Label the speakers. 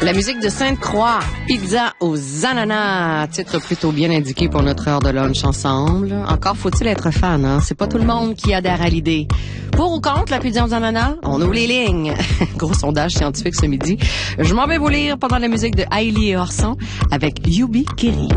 Speaker 1: La musique de Sainte-Croix, pizza aux ananas, titre plutôt bien indiqué pour notre heure de lunch ensemble. Encore faut-il être fan, hein? C'est pas tout le monde qui adhère à l'idée. Pour ou contre la pizza aux ananas? On ouvre les lignes. Gros sondage scientifique ce midi. Je m'en vais vous lire pendant la musique de Hailey et Orson avec Yubi Keri.